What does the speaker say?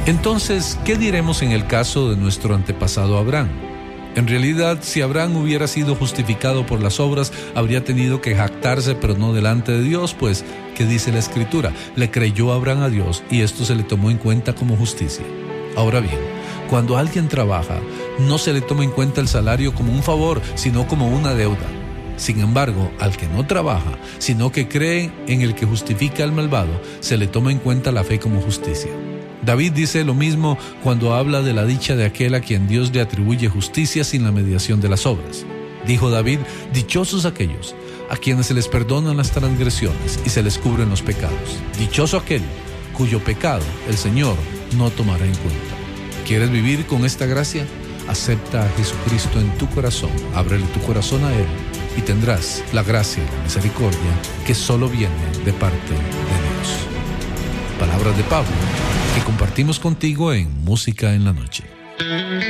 Entonces, ¿qué diremos en el caso de nuestro antepasado Abraham? En realidad, si Abraham hubiera sido justificado por las obras, habría tenido que jactarse, pero no delante de Dios, pues, ¿qué dice la Escritura? Le creyó Abraham a Dios y esto se le tomó en cuenta como justicia. Ahora bien, cuando alguien trabaja, no se le toma en cuenta el salario como un favor, sino como una deuda. Sin embargo, al que no trabaja, sino que cree en el que justifica al malvado, se le toma en cuenta la fe como justicia. David dice lo mismo cuando habla de la dicha de aquel a quien Dios le atribuye justicia sin la mediación de las obras. Dijo David: dichosos aquellos a quienes se les perdonan las transgresiones y se les cubren los pecados. Dichoso aquel cuyo pecado el Señor no tomará en cuenta. ¿Quieres vivir con esta gracia? Acepta a Jesucristo en tu corazón, ábrele tu corazón a Él y tendrás la gracia y la misericordia que solo viene de parte de Dios. Palabras de Pablo que compartimos contigo en Música en la Noche.